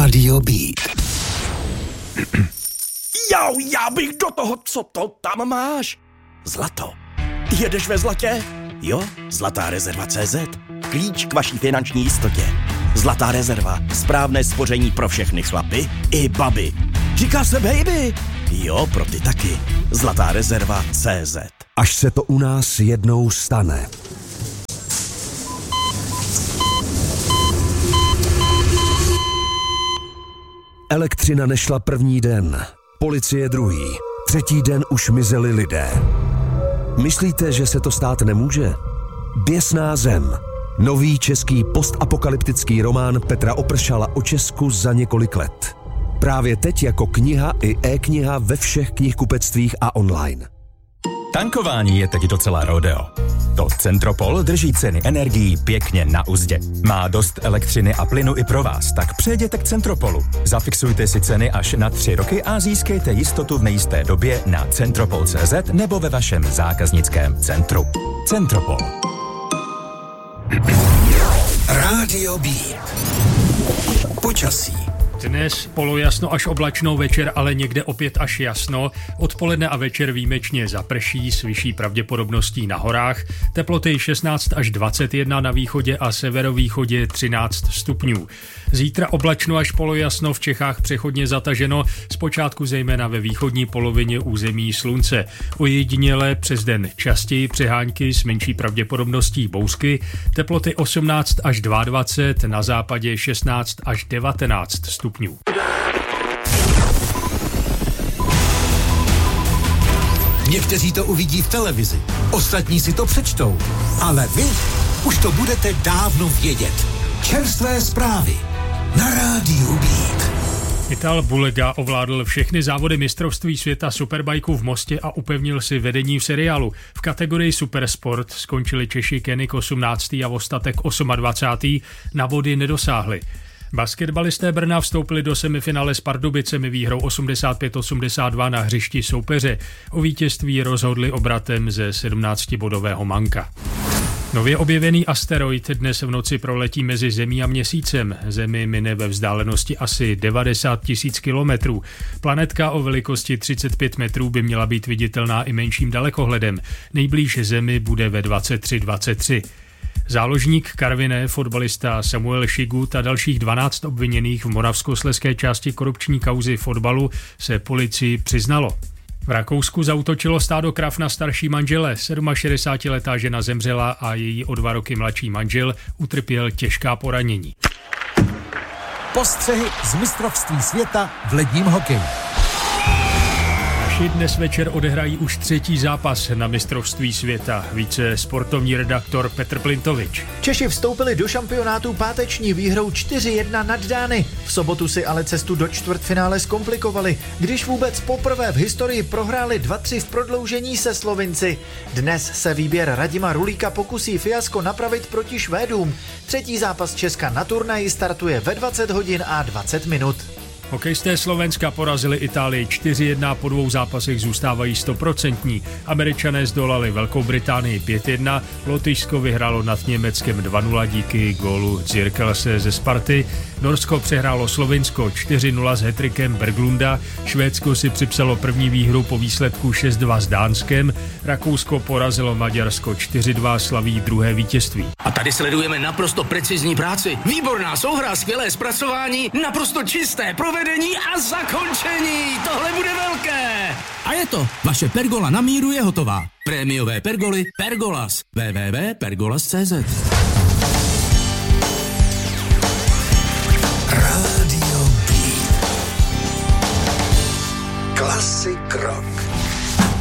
Rádio Beat. Já bych do toho, co to tam máš? Zlato. Jedeš ve zlatě? Jo, Zlatá rezerva.cz. Klíč k vaší finanční jistotě. Zlatá rezerva. Správné spoření pro všechny chlapy i baby. Říká se baby. Jo, pro ty taky. Zlatá rezerva.cz. Až se to u nás jednou stane. Elektřina nešla první den, policie druhý, třetí den už mizeli lidé. Myslíte, že se to stát nemůže? Běsná zem. Nový český postapokalyptický román Petra Opršala o Česku za několik let. Právě teď jako kniha i e-kniha ve všech knihkupectvích a online. Tankování je teď docela rodeo. To Centropol drží ceny energií pěkně na uzdě. Má dost elektřiny a plynu i pro vás, tak přejděte k Centropolu. Zafixujte si ceny až na 3 roky a získejte jistotu v nejisté době na centropol.cz nebo ve vašem zákaznickém centru. Centropol. Rádio Beat. Počasí. Dnes polojasno až oblačno, večer ale někde opět až jasno. Odpoledne a večer výjimečně zaprší s vyšší pravděpodobností na horách. Teploty 16 až 21 na východě a severovýchodě 13 stupňů. Zítra oblačno až polojasno, v Čechách přechodně zataženo, zpočátku zejména ve východní polovině území slunce. Ojediněle přes den častěji přehánky s menší pravděpodobností bouřky. Teploty 18 až 22, na západě 16 až 19 stupňů. Někteří to uvidí v televizi, ostatní si to přečtou, ale vy už to budete dávno vědět. Čerstvé zprávy na Rádiu Beat. Ital Bulega ovládl všechny závody mistrovství světa superbajku v Mostě a upevnil si vedení v seriálu. V kategorii Supersport skončili Češi Koenig 18. a Ostatek 28. Na body nedosáhli. Basketbalisté Brna vstoupili do semifinále s Pardubicemi výhrou 85-82 na hřišti soupeře. O vítězství rozhodli obratem ze 17-bodového manka. Nově objevený asteroid dnes v noci proletí mezi Zemí a Měsícem. Zemi mine ve vzdálenosti asi 90 000 kilometrů. Planetka o velikosti 35 metrů by měla být viditelná i menším dalekohledem. Nejblíž Zemi bude ve 23:23. Záložník Karviné, fotbalista Samuel Šigut a dalších 12 obviněných v moravskoslezské části korupční kauzy fotbalu se policii přiznalo. V Rakousku zaútočilo stádo krav na starší manžele. 67letá žena zemřela a její o 2 roky mladší manžel utrpěl těžká poranění. Postřehy z mistrovství světa v ledním hokeji. Naši dnes večer odehrají už 3. zápas na mistrovství světa. Více sportovní redaktor Petr Plintovič. Češi vstoupili do šampionátu páteční výhrou 4-1 nad Dány. V sobotu si ale cestu do čtvrtfinále zkomplikovali, když vůbec poprvé v historii prohráli 2-3 v prodloužení se Slovinci. Dnes se výběr Radima Rulíka pokusí fiasko napravit proti Švédům. 3. zápas Česka na turnaji startuje ve 20 hodin a 20 minut. Hokejisté Slovenska porazili Itálii 4-1, po 2 zápasech zůstávají 100%. Američané zdolali Velkou Británii 5-1, Lotyšsko vyhrálo nad Německem 2-0 díky gólu Zirkelse ze Sparty, Norsko přehrálo Slovinsko 4-0 s hat-trickem Berglunda, Švédsko si připsalo první výhru po výsledku 6-2 s Dánskem, Rakousko porazilo Maďarsko 4-2, slaví druhé vítězství. A tady sledujeme naprosto precizní práci. Výborná souhra, skvělé zpracování, naprosto čisté provedení a zakončení. Tohle bude velké. A je to. Vaše pergola na míru je hotová. Prémiové pergoly Pergolas. www.pergolas.cz